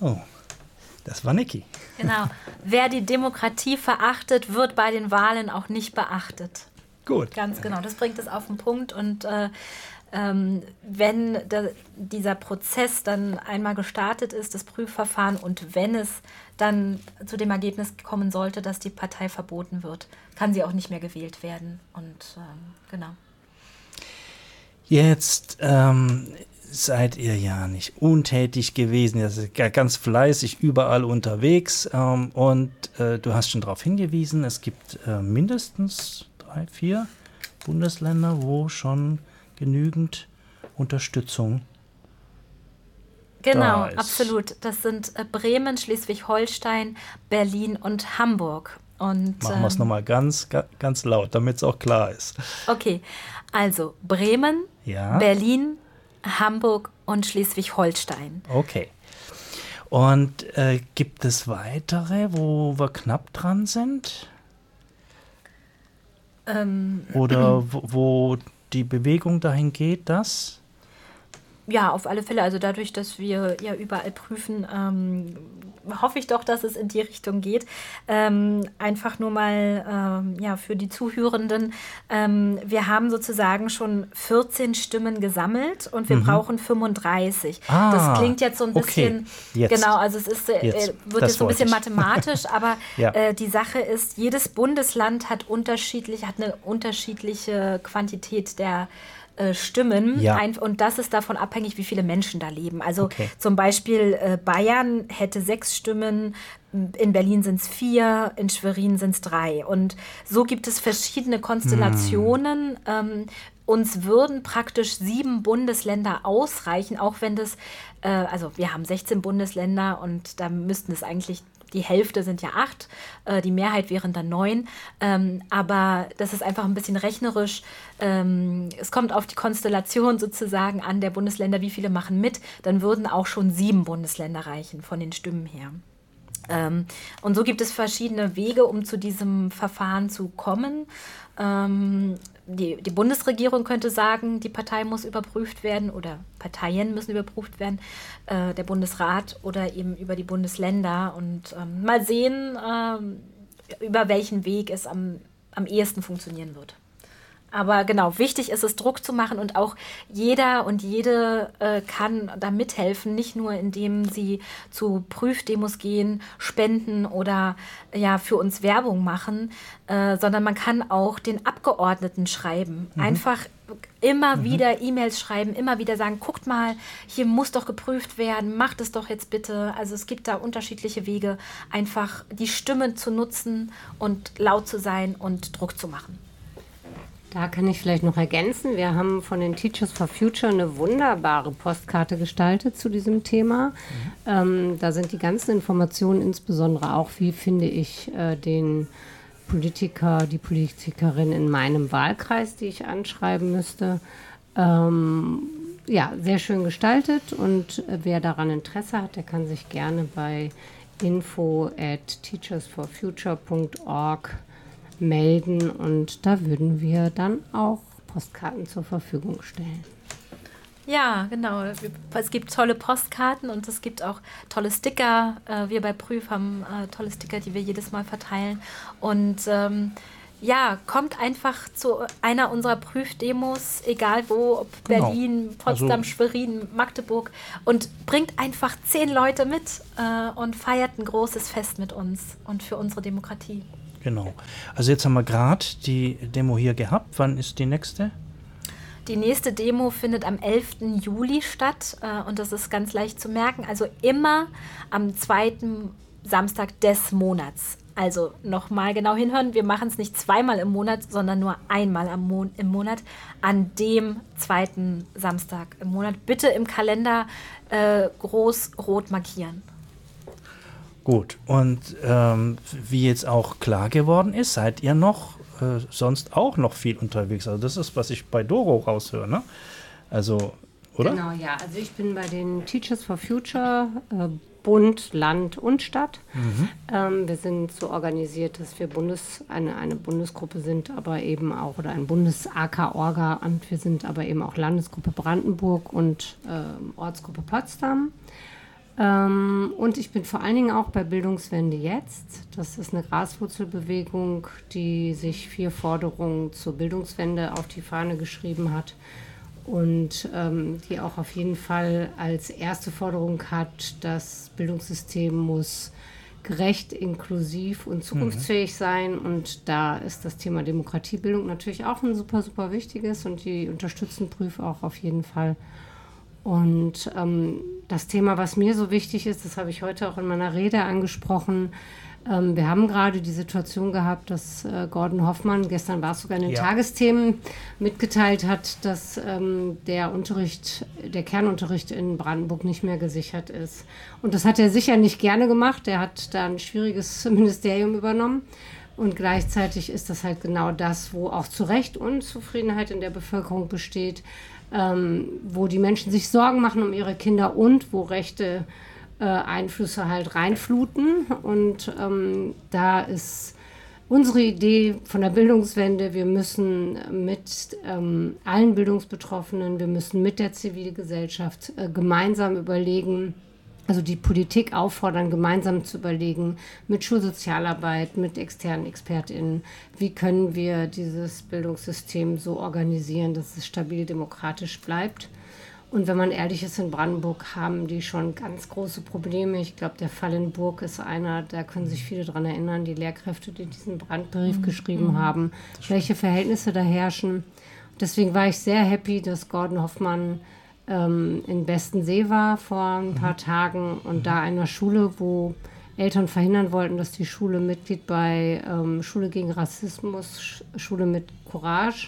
Oh, das war Niki. Genau. Wer die Demokratie verachtet, wird bei den Wahlen auch nicht beachtet. Gut. Ganz genau, das bringt es auf den Punkt. Und wenn dieser Prozess dann einmal gestartet ist, das Prüfverfahren, und wenn es dann zu dem Ergebnis kommen sollte, dass die Partei verboten wird, kann sie auch nicht mehr gewählt werden. Und genau. Jetzt seid ihr ja nicht untätig gewesen, ihr seid ganz fleißig überall unterwegs und du hast schon darauf hingewiesen, es gibt mindestens 3, 4 Bundesländer, wo schon genügend Unterstützung Genau, da ist. absolut. Das sind Bremen, Schleswig-Holstein, Berlin und Hamburg. Und, machen wir es nochmal ganz laut, damit es auch klar ist. Okay, also Bremen, Ja. Berlin, Hamburg und Schleswig-Holstein. Okay. Und gibt es weitere, wo wir knapp dran sind? Oder wo die Bewegung dahin geht, dass? Ja, auf alle Fälle. Also dadurch, dass wir ja überall prüfen, hoffe ich doch, dass es in die Richtung geht. Einfach nur mal für die Zuhörenden. Wir haben sozusagen schon 14 Stimmen gesammelt und wir brauchen 35. Das klingt jetzt so ein bisschen, jetzt. Genau, also es ist, wird jetzt so ein bisschen mathematisch, aber ja. Die Sache ist, jedes Bundesland hat eine unterschiedliche Quantität der Stimmen, ja. Und das ist davon abhängig, wie viele Menschen da leben. Also zum Beispiel Bayern hätte 6 Stimmen, in Berlin sind es 4, in Schwerin sind es 3. Und so gibt es verschiedene Konstellationen. Uns würden praktisch 7 Bundesländer ausreichen, auch wenn das, also wir haben 16 Bundesländer und da müssten es eigentlich, die Hälfte sind ja 8, die Mehrheit wären dann 9, aber das ist einfach ein bisschen rechnerisch. Es kommt auf die Konstellation sozusagen an der Bundesländer, wie viele machen mit, dann würden auch schon 7 Bundesländer reichen von den Stimmen her. Und so gibt es verschiedene Wege, um zu diesem Verfahren zu kommen. Die Bundesregierung könnte sagen, die Partei muss überprüft werden oder Parteien müssen überprüft werden, der Bundesrat oder eben über die Bundesländer und mal sehen, über welchen Weg es am ehesten funktionieren wird. Aber genau, wichtig ist es, Druck zu machen und auch jeder und jede kann da mithelfen, nicht nur indem sie zu Prüfdemos gehen, spenden oder ja für uns Werbung machen, sondern man kann auch den Abgeordneten schreiben. Einfach immer wieder E-Mails schreiben, immer wieder sagen, guckt mal, hier muss doch geprüft werden, macht es doch jetzt bitte. Also es gibt da unterschiedliche Wege, einfach die Stimme zu nutzen und laut zu sein und Druck zu machen. Da kann ich vielleicht noch ergänzen, wir haben von den Teachers for Future eine wunderbare Postkarte gestaltet zu diesem Thema. Da sind die ganzen Informationen, insbesondere auch, wie finde ich den Politiker, die Politikerin in meinem Wahlkreis, die ich anschreiben müsste. Sehr schön gestaltet und wer daran Interesse hat, der kann sich gerne bei info@teachersforfuture.org melden und da würden wir dann auch Postkarten zur Verfügung stellen. Ja, genau. Es gibt tolle Postkarten und es gibt auch tolle Sticker. Wir bei Prüf haben tolle Sticker, die wir jedes Mal verteilen. Und kommt einfach zu einer unserer Prüfdemos, egal wo, ob Berlin, Potsdam, Schwerin, Magdeburg, und bringt einfach 10 Leute mit und feiert ein großes Fest mit uns und für unsere Demokratie. Genau. Also jetzt haben wir gerade die Demo hier gehabt. Wann ist die nächste? Die nächste Demo findet am 11. Juli statt und das ist ganz leicht zu merken. Also immer am 2. Samstag des Monats. Also nochmal genau hinhören, wir machen es nicht 2-mal im Monat, sondern nur einmal im Monat, an dem 2. Samstag im Monat. Bitte im Kalender groß rot markieren. Gut, und wie jetzt auch klar geworden ist, seid ihr noch sonst auch noch viel unterwegs. Also das ist, was ich bei Doro raushöre, ne? Also, oder? Genau, ja. Also ich bin bei den Teachers for Future, Bund, Land und Stadt. Wir sind so organisiert, dass wir eine Bundesgruppe sind, aber eben auch, oder ein Bundes-AK-Orga, und wir sind aber eben auch Landesgruppe Brandenburg und Ortsgruppe Potsdam. Und ich bin vor allen Dingen auch bei Bildungswende jetzt. Das ist eine Graswurzelbewegung, die sich 4 Forderungen zur Bildungswende auf die Fahne geschrieben hat und die auch auf jeden Fall als erste Forderung hat, das Bildungssystem muss gerecht, inklusiv und zukunftsfähig sein. Und da ist das Thema Demokratiebildung natürlich auch ein super, super wichtiges und die unterstützen Prüf auch auf jeden Fall. Und das Thema, was mir so wichtig ist, das habe ich heute auch in meiner Rede angesprochen. Wir haben gerade die Situation gehabt, dass Gordon Hoffmann, gestern war es sogar in den Tagesthemen, mitgeteilt hat, dass der Kernunterricht in Brandenburg nicht mehr gesichert ist. Und das hat er sicher nicht gerne gemacht. Er hat da ein schwieriges Ministerium übernommen. Und gleichzeitig ist das halt genau das, wo auch zu Recht Unzufriedenheit in der Bevölkerung besteht, wo die Menschen sich Sorgen machen um ihre Kinder und wo rechte Einflüsse halt reinfluten. Und da ist unsere Idee von der Bildungswende, wir müssen mit allen Bildungsbetroffenen, wir müssen mit der Zivilgesellschaft gemeinsam überlegen, also die Politik auffordern, gemeinsam zu überlegen, mit Schulsozialarbeit, mit externen ExpertInnen, wie können wir dieses Bildungssystem so organisieren, dass es stabil demokratisch bleibt. Und wenn man ehrlich ist, in Brandenburg haben die schon ganz große Probleme. Ich glaube, der Fall in Burg ist einer, da können sich viele daran erinnern, die Lehrkräfte, die diesen Brandbrief geschrieben haben, welche Verhältnisse da herrschen. Deswegen war ich sehr happy, dass Gordon Hoffmann in Bestensee war vor ein paar Tagen und da einer Schule, wo Eltern verhindern wollten, dass die Schule Mitglied bei Schule gegen Rassismus, Schule mit Courage,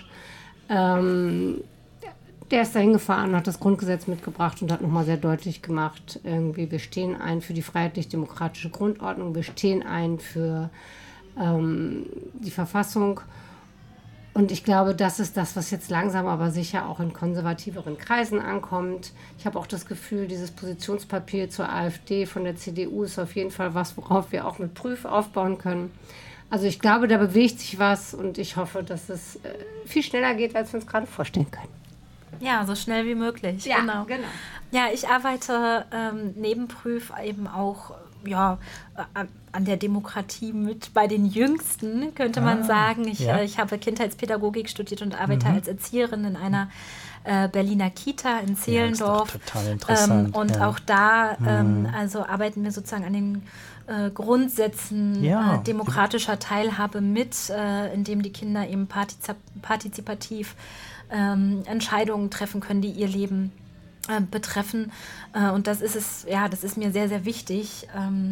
der ist dahin gefahren, hat das Grundgesetz mitgebracht und hat nochmal sehr deutlich gemacht, irgendwie, wir stehen ein für die freiheitlich-demokratische Grundordnung, wir stehen ein für die Verfassung. Und ich glaube, das ist das, was jetzt langsam aber sicher auch in konservativeren Kreisen ankommt. Ich habe auch das Gefühl, dieses Positionspapier zur AfD von der CDU ist auf jeden Fall was, worauf wir auch mit Prüf aufbauen können. Also ich glaube, da bewegt sich was und ich hoffe, dass es viel schneller geht, als wir uns gerade vorstellen können. Ja, so schnell wie möglich. Ja, genau. Ja, ich arbeite neben Prüf eben auch an der Demokratie mit bei den Jüngsten, könnte man sagen. Ich habe Kindheitspädagogik studiert und arbeite als Erzieherin in einer Berliner Kita in Zehlendorf. Ja, ist doch total interessant. Und auch da also arbeiten wir sozusagen an den Grundsätzen demokratischer Teilhabe mit, indem die Kinder eben partizipativ Entscheidungen treffen können, die ihr Leben betreffen. Und das ist mir sehr, sehr wichtig.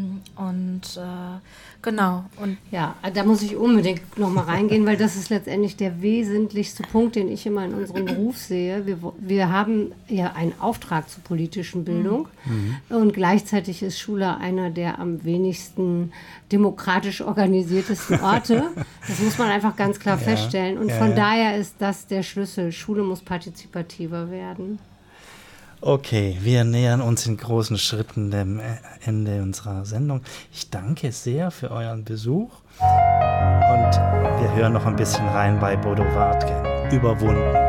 Genau. Und ja, da muss ich unbedingt nochmal reingehen, weil das ist letztendlich der wesentlichste Punkt, den ich immer in unserem Beruf sehe. Wir haben ja einen Auftrag zur politischen Bildung und gleichzeitig ist Schule einer der am wenigsten demokratisch organisiertesten Orte. Das muss man einfach ganz klar feststellen. Und von daher ist das der Schlüssel. Schule muss partizipativer werden. Okay, wir nähern uns in großen Schritten dem Ende unserer Sendung. Ich danke sehr für euren Besuch und wir hören noch ein bisschen rein bei Bodo Wartke. Überwunden.